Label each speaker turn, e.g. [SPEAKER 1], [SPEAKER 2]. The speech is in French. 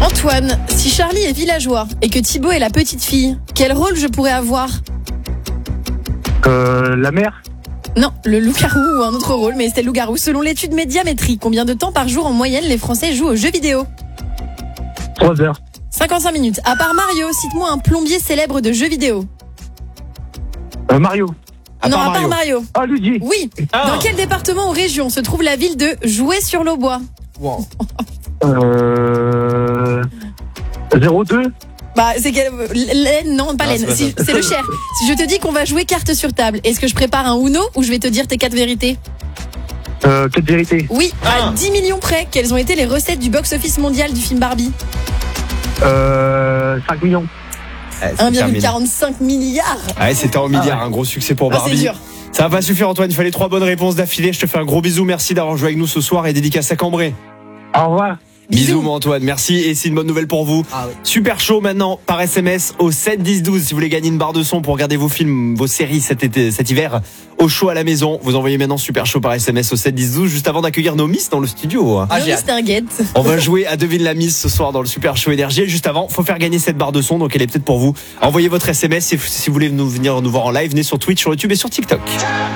[SPEAKER 1] Antoine, si Charlie est villageois et que Thibaut est la petite fille, quel rôle je pourrais avoir?
[SPEAKER 2] La mère.
[SPEAKER 1] Non, le loup-garou ou un autre rôle, mais c'était le loup-garou. Selon l'étude Médiamétrie, combien de temps par jour en moyenne les Français jouent aux jeux vidéo?
[SPEAKER 2] 3 heures.
[SPEAKER 1] 55 minutes. À part Mario, cite-moi un plombier célèbre de jeux vidéo.
[SPEAKER 2] Mario.
[SPEAKER 1] À part Mario.
[SPEAKER 2] Ah, Luigi.
[SPEAKER 1] Oui. Dans quel département ou région se trouve la ville de Joué-sur-l'Aubois?
[SPEAKER 3] Wow.
[SPEAKER 2] 02.
[SPEAKER 1] Bah, c'est l'Aisne, non, pas l'Aisne. C'est le Cher. Si je te dis qu'on va jouer carte sur table, est-ce que je prépare un Uno ou je vais te dire tes 4 vérités?
[SPEAKER 2] 4 vérités.
[SPEAKER 1] Oui, à 10 millions près, quelles ont été les recettes du box-office mondial du film Barbie?
[SPEAKER 2] 5 millions.
[SPEAKER 1] 1,45 milliard.
[SPEAKER 3] Ouais, c'était en milliard, un gros succès pour Barbie.
[SPEAKER 1] C'est dur.
[SPEAKER 3] Ça va pas suffire, Antoine, il fallait 3 bonnes réponses d'affilée. Je te fais un gros bisou, merci d'avoir joué avec nous ce soir et dédicace à Cambrai.
[SPEAKER 2] Au revoir.
[SPEAKER 3] Bisous mon Antoine, merci. Et c'est une bonne nouvelle pour vous.
[SPEAKER 4] Ah oui.
[SPEAKER 3] Super chaud maintenant par SMS au 7 10 12 si vous voulez gagner une barre de son pour regarder vos films, vos séries cet hiver au chaud à la maison. Vous envoyez maintenant Super chaud par SMS au 7 10 12 juste avant d'accueillir nos Miss dans le studio.
[SPEAKER 1] Miss Tinguette.
[SPEAKER 3] On va jouer à Devine la Miss ce soir dans le Super Show Énergie. Et juste avant, faut faire gagner cette barre de son, donc elle est peut-être pour vous. Envoyez votre SMS si vous voulez venir nous voir en live, venez sur Twitch, sur YouTube et sur TikTok.